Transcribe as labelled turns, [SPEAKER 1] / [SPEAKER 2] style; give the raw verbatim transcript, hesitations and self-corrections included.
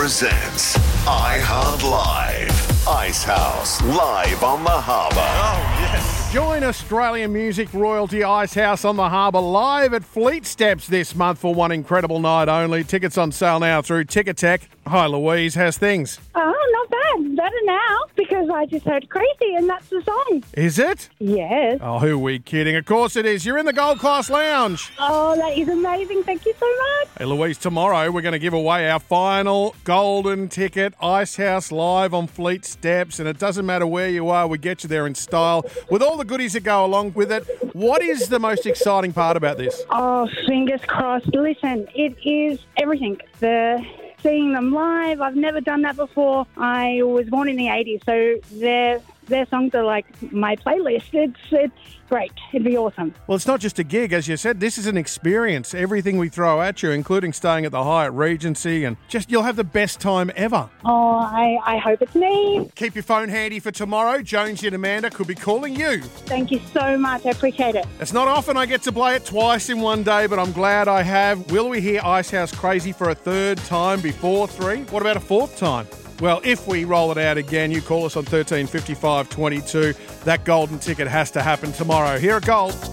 [SPEAKER 1] presents iHeart Live. Icehouse live on the harbour.
[SPEAKER 2] Oh, yes.
[SPEAKER 3] Join Australian music royalty Icehouse on the harbour live at Fleet Steps this month for one incredible night only. Tickets on sale now through Ticketek. Hi, Louise. How's things?
[SPEAKER 4] Oh, not bad. Better now because I just heard Crazy and that's the song.
[SPEAKER 3] Is it?
[SPEAKER 4] Yes.
[SPEAKER 3] Oh, who are we kidding? Of course it is. You're in the Gold Class Lounge.
[SPEAKER 4] Oh, that is amazing. Thank you so much.
[SPEAKER 3] Hey, Louise, tomorrow we're going to give away our final golden ticket, Icehouse live on Fleet Steps, and it doesn't matter where you are, we get you there in style with all the goodies that go along with it. What is the most exciting part about this?
[SPEAKER 4] Oh, fingers crossed. Listen, it is everything. The seeing them live, I've never done that before. I was born in the eighties, so their their songs are like my playlist. It's it's great. It'd be awesome.
[SPEAKER 3] Well, it's not just a gig, as you said. This is an experience. Everything we throw at you, including staying at the Hyatt Regency, and just you'll have the best time ever.
[SPEAKER 4] Oh, I, I hope it's me.
[SPEAKER 3] Keep your phone handy for tomorrow. Jonesy and Amanda could be calling you.
[SPEAKER 4] Thank you so much. I appreciate it.
[SPEAKER 3] It's not often I get to play it twice in one day, but I'm glad I have. Will we hear Icehouse Crazy for a third time before three? What about a fourth time? Well, if we roll it out again, you call us on thirteen fifty-five twenty-two. That golden ticket has to happen tomorrow. Here at Gold.